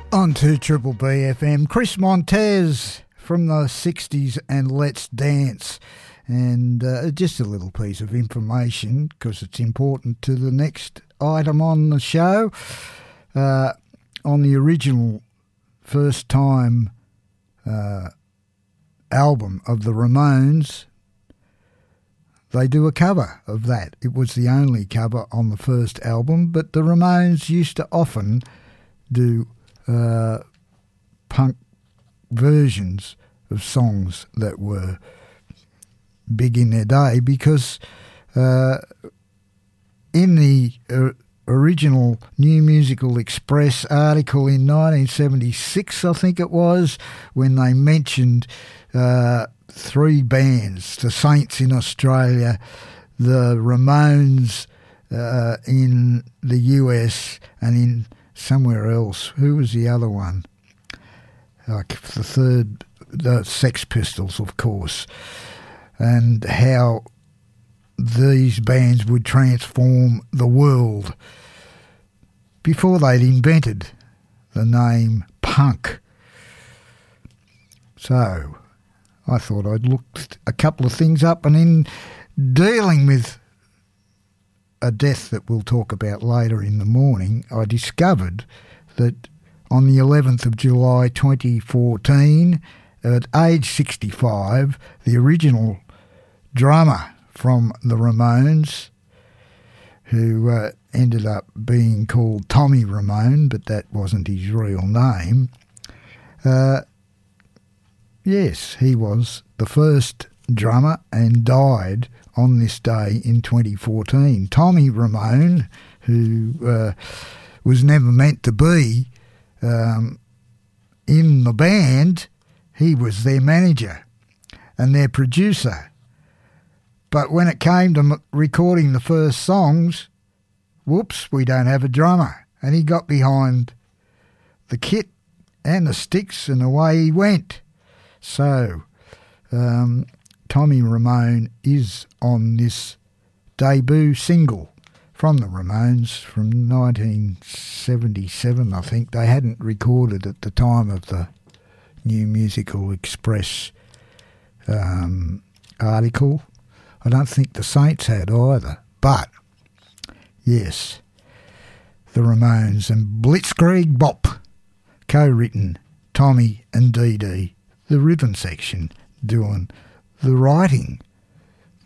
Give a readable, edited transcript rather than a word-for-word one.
On to Triple B FM, Chris Montez from the 60s and Let's Dance. And just a little piece of information, because it's important to the next item on the show. On the original first time album of the Ramones, they do a cover of that. It was the only cover on the first album, but the Ramones used to often do punk versions of songs that were big in their day, because in the original New Musical Express article in 1976, I think it was, when they mentioned three bands, the Saints in Australia, the Ramones in the US, and in somewhere else. Who was the other one? Like the third, the Sex Pistols, of course. And how these bands would transform the world before they'd invented the name punk. So I thought I'd look a couple of things up, and in dealing with a death that we'll talk about later in the morning, I discovered that on the 11th of July 2014, at age 65, the original drummer from the Ramones, who ended up being called Tommy Ramone, but that wasn't his real name, yes, he was the first drummer and died on this day in 2014. Tommy Ramone, who was never meant to be in the band, he was their manager and their producer. But when it came to recording the first songs, whoops, we don't have a drummer. And he got behind the kit and the sticks, and away he went. So Tommy Ramone is on this debut single from the Ramones from 1977, I think. They hadn't recorded at the time of the New Musical Express article. I don't think the Saints had either. But, yes, the Ramones and Blitzkrieg Bop, co-written, Tommy and Dee Dee, the rhythm section, doing the writing